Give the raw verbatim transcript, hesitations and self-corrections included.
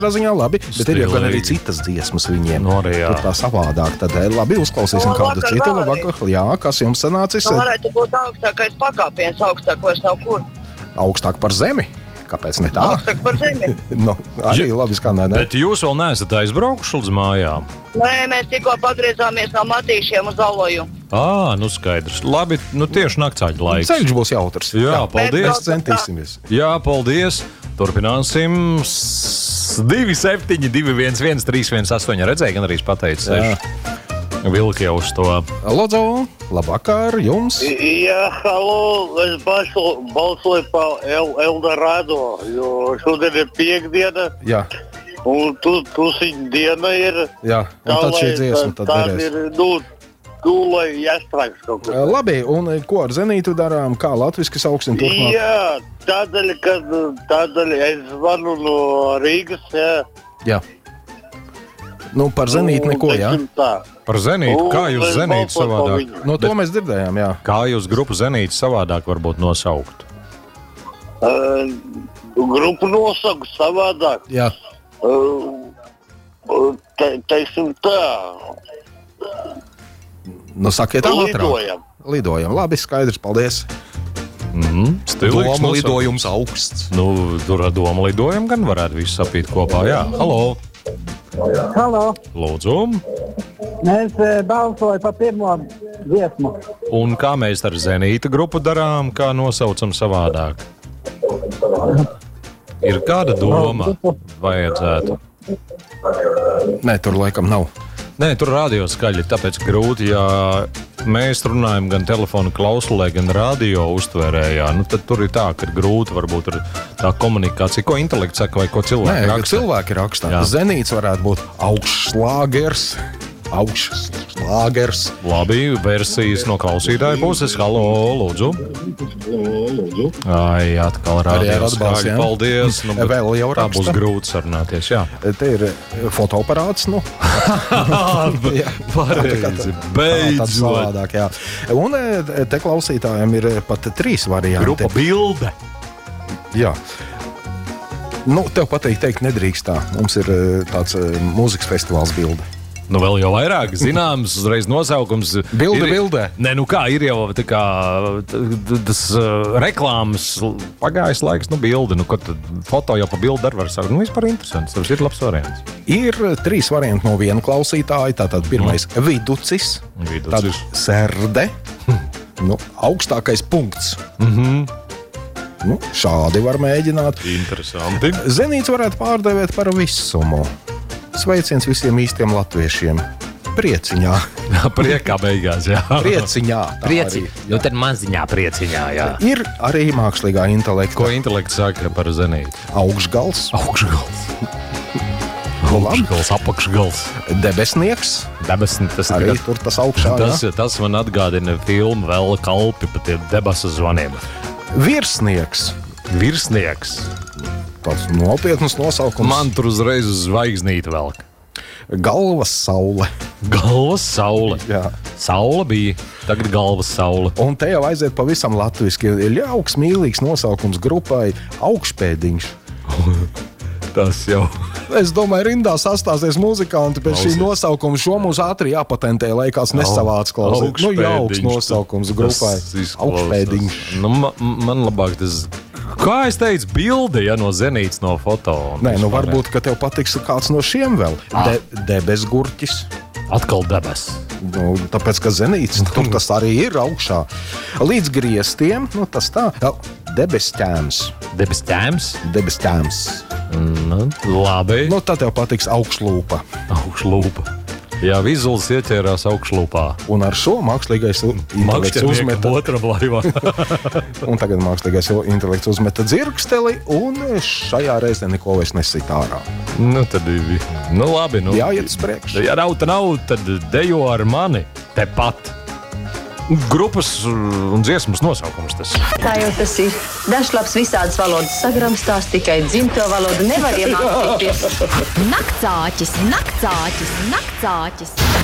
ziņā labi, bet ir jau gan arī citas dziesmas viņiem. No arī, jā. Tur tā savādāk. Tad labi, uzklausīsim kādu citu. Labāk, jā, kas jums sanācis? Tā varētu būt augstākais pakāpiens, augstākos nav kur. Augstāk par zemi? Kāpēc ne tā? Augstāk par zemi. no, arī labi skanē, ne? Bet jūs vēl neesat aizbraukuši līdz mājām? Nē, mēs tikko pagriezāmies no Matīšiem uz Aloju. Ā, nu skaidrs. Labi, nu tieši naktsāģi laiks. Ceļš būs jautrs. Jā, jā, paldies. Mēs centīsimies. Jā, paldies. Turpināsim. divi septiņi divi viens viens trīs viens astoņi. Redzēju, gan arī pateicis. Vilki jau uz to. Lūdzu, labvakar jums. Jā, halo, es balsoju pa El Eldorado, jo šodien ir piekdiena. Jā. Un tu, tusiņa diena ir. Jā, un tad šī dziesma tad derēs. derēs. Ir, nu, tu, lai jāstrāks kaut kas. Labi, un ko ar Zenītu darām? Kā latviski sauksim turpmāk? Jā, tādēļ, kad tādēļ es zvanu no Rīgas, jā. Jā. Nu, par Zenītu neko, jā? Par Zenītu? Kā jūs Zenītu savādāk? No to mēs dzirdējām, jā. Kā jūs grupu Zenītu savādāk varbūt nosaukt? Uh, grupu nosauku savādāk. Jā. Uh, te, teiksim tā. Nu, sakiet ātrāk. Lidojam. Lidojam. Labi, skaidrs, paldies. Mm, stilīgs Doma lidojums augsts. Nu, tur ar domu lidojam gan varētu visu sapīt kopā. Jā, halo. Halo. Lūdzu. Es e, balsoju par pirmo dziesmu. Un kā mēs ar Zenīta grupu darām, kā nosaucam savādāk? Ir kāda doma vajadzētu? Nē, tur laikam nav. Nē, tur radio skaļi, tāpēc grūti, ja mēs runājam gan telefonu klausulē, gan radio uztvērējā, nu tad tur ir tā, ka ir grūti varbūt ir tā komunikācija, ko intelekts saka vai ko cilvēki Nē, raksta. cilvēki rakstā. Jā. Zenīts varētu būt augšslāgers. Augšslāgers. Labi, versijas no klausītāja puses. Halo, lūdzu. Ai, atkal radio atbalsts, skaļi, jā. paldies. Nu, bet Vēl jau tā raksta. būs grūti sarunāties, jā. Te ir fotoaparāts, nu. Jā. Pareizi, Tad beidzot. savādāk, jā. Un e, te klausītājiem ir pat trīs varianti. Grupa bilde. Jā. Nu, tev pateikt, teikt nedrīkst tā. Mums ir e, tāds e, mūzikas festivāls bilde. Nu, vēl jau vairāk zināms, uzreiz nosaukums. Bilde, ir, bildē. Nē, nu kā, ir jau tā kā t- t- tas uh, reklāmas pagājis laiks, nu, bilde. Nu, kad foto jau pa bildi arī var saukt. Nu, vispār interesants, tas ir labs variants. Ir trīs varianti no viena klausītāja. Tātad pirmais mm. viducis, Viducis. tad serde, nu, augstākais punkts. Mhm. Nu, šādi var mēģināt. Interesanti. Zenīts varētu pārdevēt par visumu. Sveiciens visiem īstiem latviešiem. Prieciņā. Priekā beigās, jā. Prieciņā. tā Prieci. arī, Nu, tad maziņā prieciņā, jā. Ir arī mākslīgā intelekta. Ko intelekts saka par Zenītu? Augšgals, Augšgals. Labi. Augšgals, apakšgals. debesnieks. Debesni, tas Arī ir. tur tas augšā. Tas, jā. tas man atgādina filmu vēl kalpi pa tiem debesu zvaniem. Virsnieks. Virsnieks. Tāds nopietnas nosaukums. Man tur uzreiz uz zvaigznīti velk. Galvas saule. Galvas saule. Jā. Saula bija, tagad galvas saule. Un te jau aiziet pavisam latviski. Ir jauks, mīlīgs nosaukums grupai Augšpēdiņš. Tas jau. Es domāju, rindā sastāsies muzikanti pēc šī nosaukuma. Šo mums ātri jāpatentē, lai kāds nesavāc klausīt. Nu, jauks nosaukums grupai Augšpēdiņš. Nu, ma, man labāk tas. Kā es teicu, bilde, ja no Zenīts, no foto. Nē, nu varbūt, ka tev patiks kāds no šiem vēl. De, debesgurķis. Atkal debes. Nu, tāpēc, ka Zenīts, tur tas arī ir augšā. Līdz griestiem, nu tas tā. Debesķēms. Debesķēms? Debesķēms. Nu, labi. Nu, tad tev patiks augšlūpa. Augšlūpa. Jā, vizuāls ieķērās augšlūpā. Un ar šo mākslīgais intelekts uzmeta. Otram laivā. Un tagad mākslīgais intelekts uzmeta dzirksteli, un šajā reizē neko vairs nesit ārā. Nu, tad bija. Nu, labi. Nu. Jāiet uz priekšu. Ja nav, tad nav, tad dejo ar mani tepat. Grupas un dziesmas nosaukums tas. Tā jau tas ir. Dažlaps visādas valodas sagramstās, tikai dzimto valodu nevar iemācīties. Naktsāķis, naktsāķis, naktsāķis.